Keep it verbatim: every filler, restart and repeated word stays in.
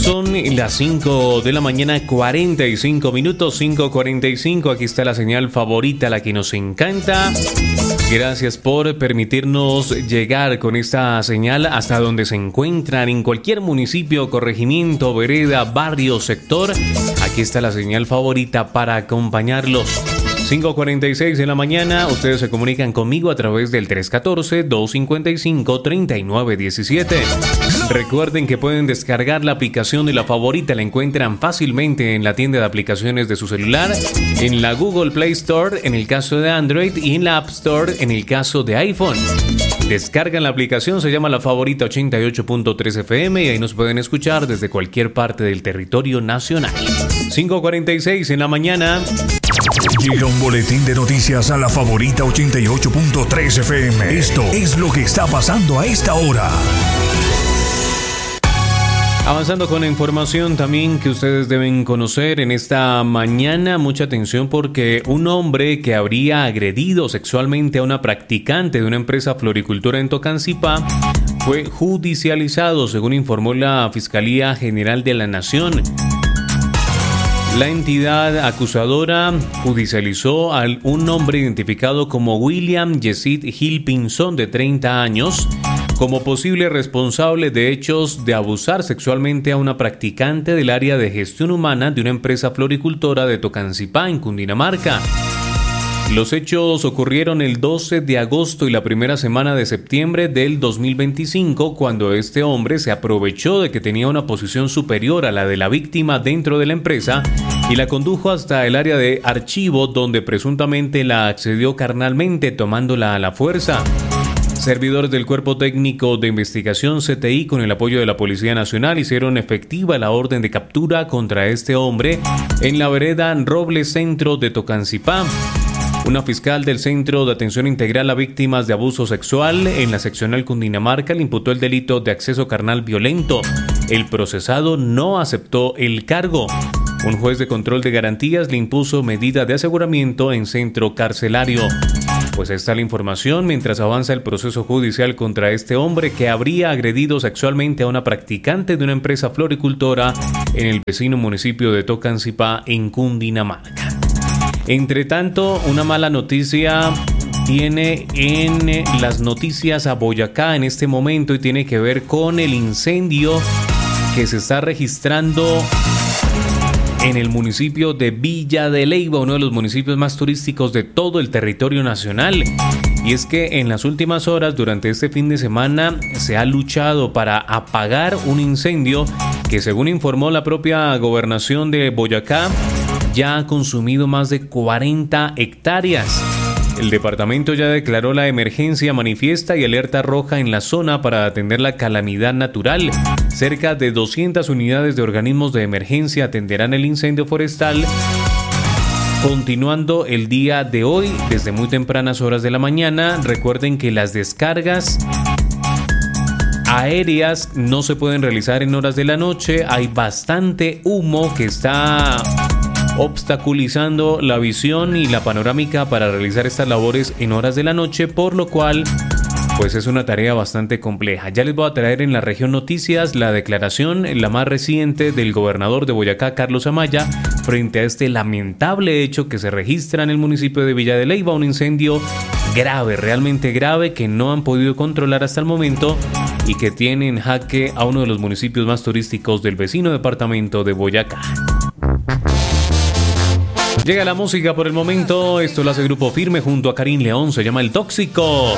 Son las cinco de la mañana, cuarenta y cinco minutos, cinco cuarenta y cinco. Aquí está la señal favorita, la que nos encanta. Gracias por permitirnos llegar con esta señal hasta donde se encuentran, en cualquier municipio, corregimiento, vereda, barrio, sector. Aquí está la señal favorita para acompañarlos. cinco cuarenta y seis de la mañana, ustedes se comunican conmigo a través del tres uno cuatro, dos cinco cinco, tres nueve uno siete. Recuerden que pueden descargar la aplicación de La Favorita, la encuentran fácilmente en la tienda de aplicaciones de su celular, en la Google Play Store en el caso de Android y en la App Store en el caso de iPhone. Descargan la aplicación, se llama La Favorita ochenta y ocho punto tres F M y ahí nos pueden escuchar desde cualquier parte del territorio nacional. cinco cuarenta y seis en la mañana. Llega un boletín de noticias a La Favorita ochenta y ocho punto tres F M. Esto es lo que está pasando a esta hora. Avanzando con la información también que ustedes deben conocer en esta mañana, mucha atención porque un hombre que habría agredido sexualmente a una practicante de una empresa floricultora en Tocancipá fue judicializado, según informó la Fiscalía General de la Nación. La entidad acusadora judicializó a un hombre identificado como William Yesid Gil Pinzón, de treinta años, como posible responsable de hechos de abusar sexualmente a una practicante del área de gestión humana de una empresa floricultora de Tocancipá, en Cundinamarca. Los hechos ocurrieron el doce de agosto y la primera semana de septiembre del dos mil veinticinco, cuando este hombre se aprovechó de que tenía una posición superior a la de la víctima dentro de la empresa y la condujo hasta el área de archivo, donde presuntamente la accedió carnalmente, tomándola a la fuerza. Servidores del Cuerpo Técnico de Investigación C T I, con el apoyo de la Policía Nacional, hicieron efectiva la orden de captura contra este hombre en la vereda Robles Centro de Tocancipá. Una fiscal del Centro de Atención Integral a Víctimas de Abuso Sexual en la seccional Cundinamarca le imputó el delito de acceso carnal violento. El procesado no aceptó el cargo. Un juez de control de garantías le impuso medida de aseguramiento en centro carcelario. Pues está la información mientras avanza el proceso judicial contra este hombre que habría agredido sexualmente a una practicante de una empresa floricultora en el vecino municipio de Tocancipá, en Cundinamarca. Entre tanto, una mala noticia tiene en las noticias a Boyacá en este momento y tiene que ver con el incendio que se está registrando en el municipio de Villa de Leyva, uno de los municipios más turísticos de todo el territorio nacional. Y es que en las últimas horas, durante este fin de semana, se ha luchado para apagar un incendio que, según informó la propia gobernación de Boyacá, ya ha consumido más de cuarenta hectáreas. El departamento ya declaró la emergencia manifiesta y alerta roja en la zona para atender la calamidad natural. Cerca de doscientas unidades de organismos de emergencia atenderán el incendio forestal, continuando el día de hoy desde muy tempranas horas de la mañana. Recuerden que las descargas aéreas no se pueden realizar en horas de la noche. Hay bastante humo que está obstaculizando la visión y la panorámica para realizar estas labores en horas de la noche, por lo cual pues es una tarea bastante compleja. Ya les voy a traer en la región noticias la declaración, la más reciente, del gobernador de Boyacá, Carlos Amaya, frente a este lamentable hecho que se registra en el municipio de Villa de Leyva, un incendio grave, realmente grave, que no han podido controlar hasta el momento y que tiene en jaque a uno de los municipios más turísticos del vecino departamento de Boyacá. Llega la música por el momento, esto lo hace Grupo Firme junto a Karim León, se llama El Tóxico.